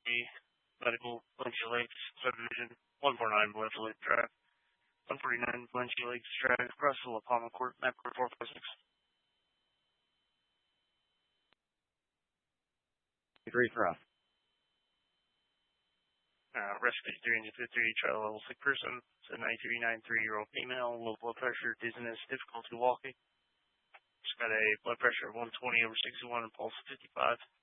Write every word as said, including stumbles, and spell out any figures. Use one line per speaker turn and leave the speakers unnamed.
Therapy Medical, Valencia Lakes, Subdivision, one forty-nine Valencia Lakes Drive, one forty-nine Valencia Lakes Drive, Russell, Palma Court, map four five six.
Three for us.
Uh, rescue three fifty-three, child level sick person. It's a ninety-three, ninety-three-year-old female, low blood pressure, dizziness, difficulty walking. She's got a blood pressure of one twenty over sixty-one and pulse of fifty-five.